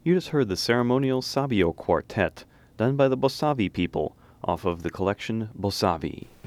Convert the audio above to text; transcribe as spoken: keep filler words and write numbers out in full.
You just heard the ceremonial Sabio Quartet, done by the Bosavi people, off of the collection Bosavi.